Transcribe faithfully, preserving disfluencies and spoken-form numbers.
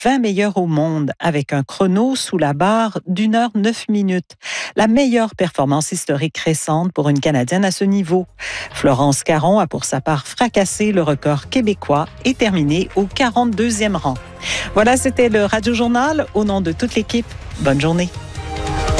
vingt meilleurs au monde avec un chrono sous la barre d'une heure neuf minutes. La meilleure performance historique récente pour une Canadienne à ce niveau. Florence Caron a pour sa part fracassé le record québécois et terminé au quarante-deuxième rang. Voilà, c'était le Radio Journal. Au nom de toute l'équipe, bonne journée.